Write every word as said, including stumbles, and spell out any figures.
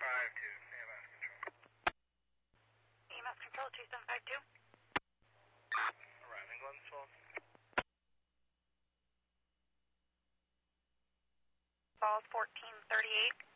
five two, E M S control. E M S control, two seven five two. Arriving Glensville. Falls fourteen thirty-eight.